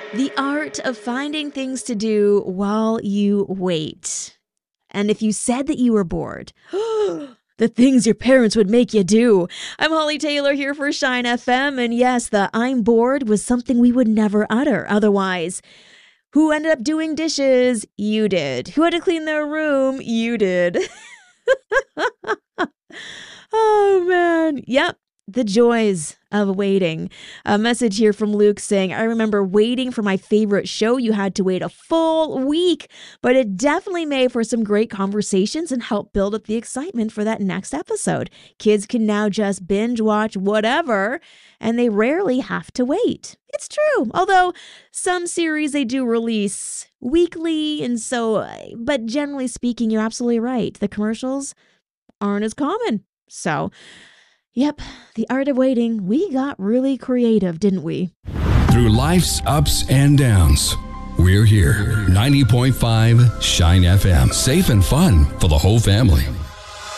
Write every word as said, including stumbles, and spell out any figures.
The art of finding things to do while you wait. And if you said that you were bored, the things your parents would make you do. I'm Holly Taylor here for Shine F M. And yes, the I'm bored was something we would never utter otherwise. Who ended up doing dishes? You did. Who had to clean their room? You did. Oh, man. Yep. The joys of waiting. A message here from Luke saying, I remember waiting for my favorite show. You had to wait a full week, but it definitely made for some great conversations and helped build up the excitement for that next episode. Kids can now just binge watch whatever, and they rarely have to wait. It's true. Although some series they do release weekly, and so, but generally speaking, you're absolutely right. The commercials aren't as common. So, yep, the art of waiting, we got really creative, didn't we? Through life's ups and downs, we're here. ninety point five Shine F M. Safe and fun for the whole family.